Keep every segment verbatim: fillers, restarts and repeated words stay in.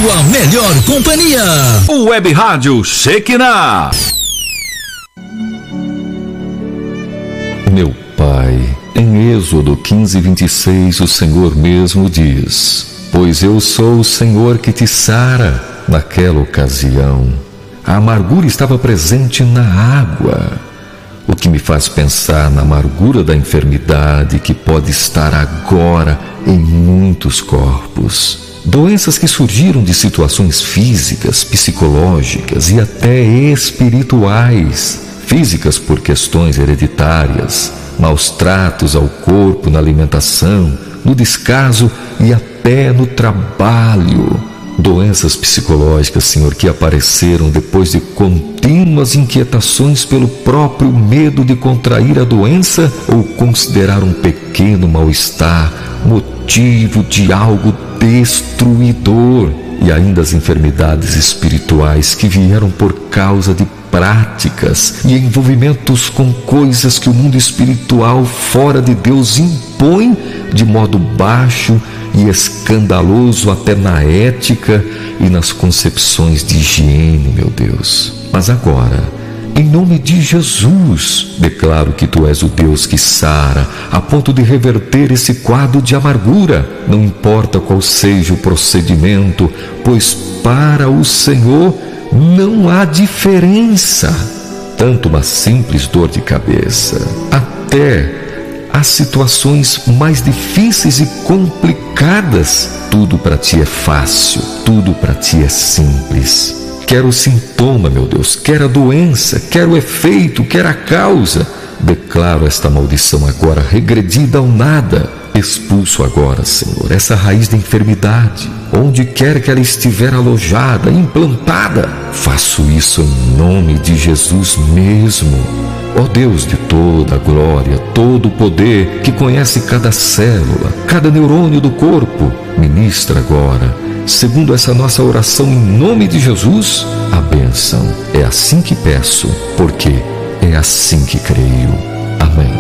sua melhor companhia. O Web Rádio Shekinah. Meu Pai, em Êxodo quinze, vinte e seis, o Senhor mesmo diz: pois eu sou o Senhor que te sara. Naquela ocasião, a amargura estava presente na água, o que me faz pensar na amargura da enfermidade que pode estar agora em muitos corpos. Doenças que surgiram de situações físicas, psicológicas e até espirituais. Físicas por questões hereditárias, maus tratos ao corpo na alimentação, no descaso e até no trabalho. Doenças psicológicas, Senhor, que apareceram depois de contínuas inquietações pelo próprio medo de contrair a doença ou considerar um pequeno mal-estar motivo de algo destruidor. E ainda as enfermidades espirituais que vieram por causa de práticas e envolvimentos com coisas que o mundo espiritual fora de Deus impõe de modo baixo e escandaloso até na ética e nas concepções de higiene, meu Deus. Mas agora, em nome de Jesus, declaro que Tu és o Deus que sara, a ponto de reverter esse quadro de amargura. Não importa qual seja o procedimento, pois para o Senhor não há diferença. Tanto uma simples dor de cabeça, até as situações mais difíceis e complicadas. Tudo para Ti é fácil, tudo para Ti é simples. Quer o sintoma, meu Deus, quer a doença, quer o efeito, quer a causa. Declaro esta maldição agora regredida ao nada. Expulso agora, Senhor, essa raiz da enfermidade, onde quer que ela estiver alojada, implantada. Faço isso em nome de Jesus mesmo. Ó Deus de toda a glória, todo o poder, que conhece cada célula, cada neurônio do corpo, ministra agora, segundo essa nossa oração em nome de Jesus, a bênção. É assim que peço, porque é assim que creio. Amém.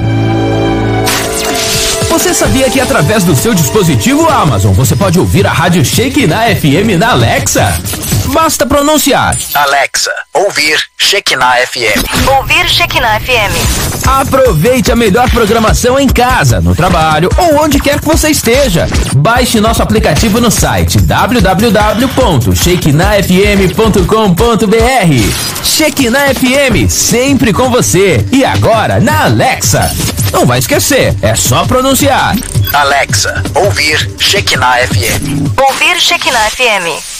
Você sabia que através do seu dispositivo Amazon você pode ouvir a Rádio Shekinah F M na Alexa? Basta pronunciar: Alexa, ouvir Shekinah F M. Ouvir Shekinah F M. Aproveite a melhor programação em casa, no trabalho ou onde quer que você esteja. Baixe nosso aplicativo no site w w w ponto shekinah f m ponto com ponto b r. Shekinah F M, sempre com você. E agora na Alexa. Não vai esquecer, é só pronunciar: Alexa, ouvir Shekinah F M. Ouvir Shekinah F M.